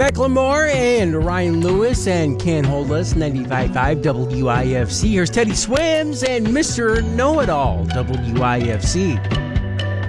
Macklemore and Ryan Lewis and Can't Hold Us, 95.5 WIFC. Here's Teddy Swims and Mr. Know-It-All, WIFC.